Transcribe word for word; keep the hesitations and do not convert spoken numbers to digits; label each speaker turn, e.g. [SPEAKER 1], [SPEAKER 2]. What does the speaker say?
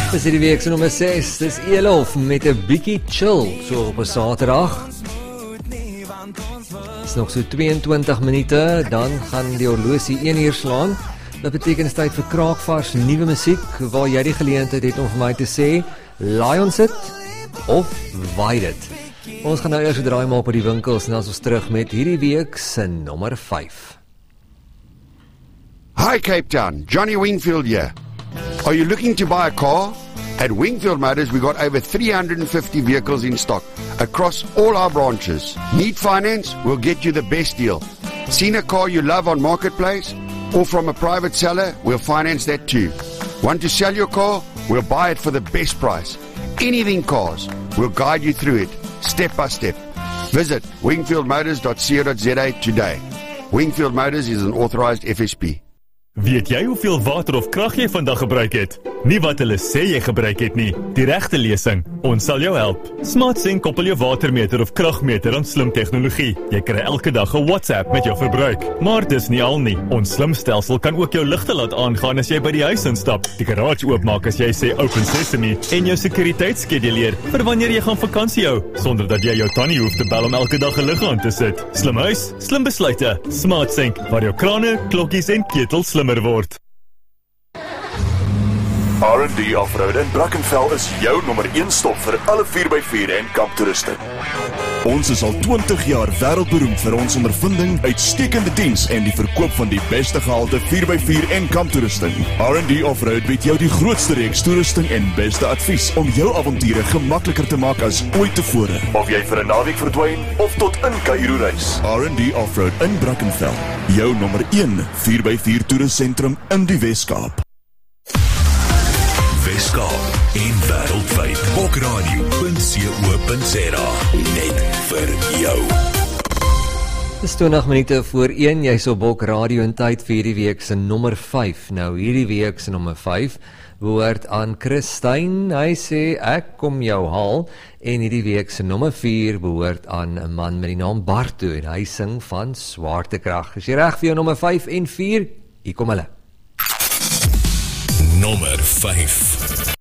[SPEAKER 1] Dis hierdie week se nommer ses, dis Elof met 'n bietjie chill, so op 'n Saterdag. Dis nog so tweeëntwintig minute, dan gaan die horlosie een uur slaan. Dat beteken dit is tyd vir kraakvars nuwe musiek, waar jy die geleentheid het om vir my te sê, laai ons dit of waai dit. Ons gaan nou eers 'n draai maak op die winkels en dan is ons terug met hierdie week se nommer vyf.
[SPEAKER 2] Hi Cape Town, Johnny Wingfield here. Are you looking to buy a car? At Wingfield Motors, we got over three hundred fifty vehicles in stock across all our branches. Need finance? We'll get you the best deal. Seen a car you love on Marketplace? Or from a private seller? We'll finance that too. Want to sell your car? We'll buy it for the best price. Anything cars, we'll guide you through it, step by step. Visit wingfield motors dot co dot za today. Wingfield Motors is an authorized F S P.
[SPEAKER 3] Weet jy hoeveel water of krag jy vandag gebruik het? Nie wat hulle sê jy gebruik het nie. Die regte lesing. Ons sal jou help. SmartSync koppel jou watermeter of kragmeter aan slim tegnologie. Jy kry elke dag 'n WhatsApp met jou verbruik. Maar dis nie al nie. Ons slim stelsel kan ook jou ligte laat aangaan as jy by die huis instap, die garage oopmaak as jy sê open sesame en jou sekuriteitsskeduleer vir wanneer jy gaan vakansie hou, sonder dat jy jou tannie hoef te bel om elke dag 'n lig aan te sit. Slim huis, slim besluite. SmartSync, waar jou krane, klokkies en ketels slimmer word.
[SPEAKER 4] R and D Offroad in Brackenfell is jou nommer een stop vir alle vier by vier en kamptoeriste. Ons is al twintig jaar wêreldberoemd vir ons ondervinding, uitstekende diens en die verkoop van die beste gehalte vier by vier en kamptoerusting. R and D Offroad bied jou die grootste reeks toerusting en beste advies om jou avonture gemakliker te maak as ooit tevore. Of jy vir 'n naweek verdwyn of tot in Kaïro reis. R and D Offroad in Brackenfell, jou nommer een vier by vier toerustsentrum in die Weskaap.
[SPEAKER 5] Weskaap en wêreldwyd. Bokradio punt co punt za. Net vir jou.
[SPEAKER 1] Dis twintig minute voor een, jy's op Bok Radio en tyd vir hierdie week se nommer vyf. Nou hierdie week se nommer vyf behoort aan Christine. Hy sê ek kom jou haal, en hierdie week se nommer vier behoort aan 'n man met die naam Bartu en hy sing van Swaartekrag. Is jy reg vir jou nommer vyf en vier? Hier kom hulle.
[SPEAKER 5] Nommer vyf.